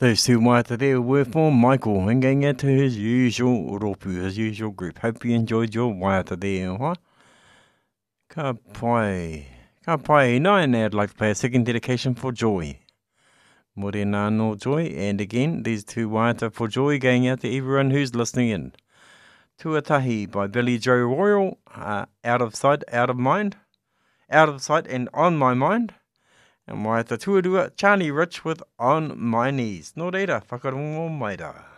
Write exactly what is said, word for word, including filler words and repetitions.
Those two waiata there were for Michael, and going out to his usual ropu, his usual group. Hope you enjoyed your waiata there, huh? Ka pai. Ka pai no, and I'd like to play a second dedication for Joy. Morena no Joy, and again, these two waiata for Joy going out to everyone who's listening in. Tuatahi by Billy Joe Royal, uh, Out of Sight, Out of Mind, Out of Sight and On My Mind. And waiata tuarua, Charlie Rich with On My Knees. Nō reira, whakarongo mai rā.